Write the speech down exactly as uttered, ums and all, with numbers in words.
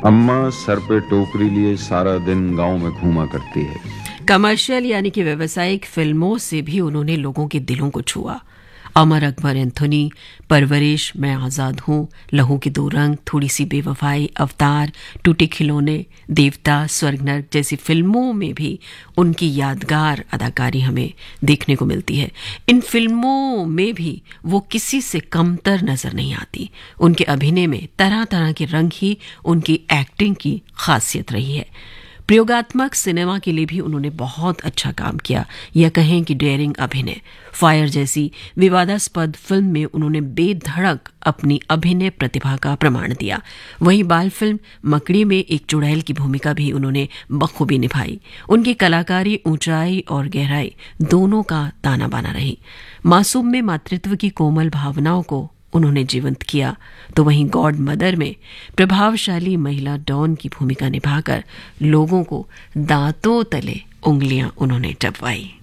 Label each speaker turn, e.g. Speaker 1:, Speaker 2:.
Speaker 1: अम्मा सर पे टोकरी लिए सारा दिन गांव में घूमा करती है।
Speaker 2: कमर्शियल यानी कि व्यावसायिक फिल्मों से भी उन्होंने लोगों के दिलों को छुआ। अमर अकबर एंथोनी, परवरिश, मैं आजाद हूं, लहू के दो रंग, थोड़ी सी बेवफाई, अवतार, टूटे खिलौने, देवता, स्वर्ग नर्क जैसी फिल्मों में भी उनकी यादगार अदाकारी हमें देखने को मिलती है। इन फिल्मों में भी वो किसी से कमतर नजर नहीं आती। उनके अभिनय में तरह तरह के रंग ही उनकी एक्टिंग की खासियत रही है। प्रयोगात्मक सिनेमा के लिए भी उन्होंने बहुत अच्छा काम किया, या कहें कि डेयरिंग अभिनय। फायर जैसी विवादास्पद फिल्म में उन्होंने बेधड़क अपनी अभिनय प्रतिभा का प्रमाण दिया। वहीं बाल फिल्म मकड़ी में एक चुड़ैल की भूमिका भी उन्होंने बखूबी निभाई। उनकी कलाकारी ऊंचाई और गहराई दोनों का ताना बाना रही। मासूम में मातृत्व की कोमल भावनाओं को उन्होंने जीवंत किया, तो वहीं गॉड मदर में प्रभावशाली महिला डॉन की भूमिका निभाकर लोगों को दांतों तले उंगलियां उन्होंने चबवाई।